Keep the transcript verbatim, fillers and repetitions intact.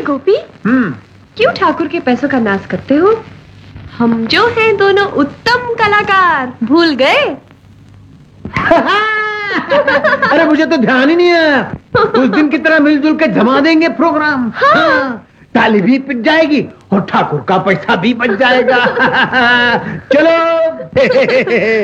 गोपी, हम्म क्यों ठाकुर के पैसों का नाश करते हो? हम जो हैं दोनों उत्तम कलाकार, भूल गए? अरे मुझे तो ध्यान ही नहीं आया। उस दिन की तरह मिलजुल के जमा देंगे प्रोग्राम। हाँ। हाँ, ताली भी पिट जाएगी और ठाकुर का पैसा भी बच जाएगा। चलो।